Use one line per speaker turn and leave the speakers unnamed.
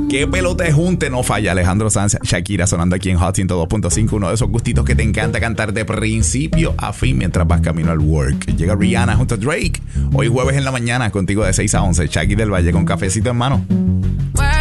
¿Qué pelota junte no falla? Alejandro Sanz, Shakira sonando aquí en Hot 102.5. Uno de esos gustitos que te encanta cantar de principio a fin mientras vas camino al work. Llega Rihanna junto a Drake. Hoy jueves en la mañana contigo de 6 a 11. Shakira del Valle con cafecito en mano.